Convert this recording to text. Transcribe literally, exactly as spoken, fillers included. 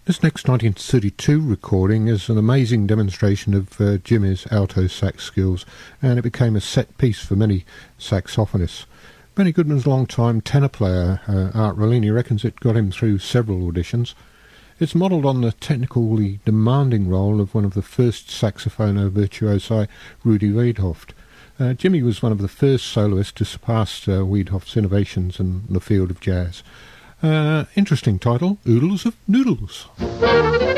This next nineteen thirty-two recording is an amazing demonstration of uh, Jimmy's alto sax skills, and it became a set piece for many saxophonists. Benny Goodman's long-time tenor player, uh, Art Rollini, reckons it got him through several auditions. It's modelled on the technically demanding role of one of the first saxophone virtuosi, Rudy Wiedhoft. Uh, Jimmy was one of the first soloists to surpass uh, Wiedhoft's innovations in the field of jazz. Uh, interesting title, Oodles of Noodles.